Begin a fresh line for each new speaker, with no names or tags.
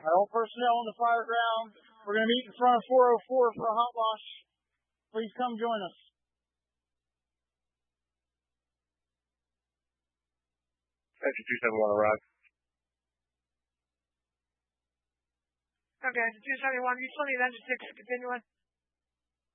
All personnel on the fire ground. We're going to meet in front of 404 for a hot wash. Please come join us.
Section 271 arrived.
Okay, 271, you still need engine 6 to continue on?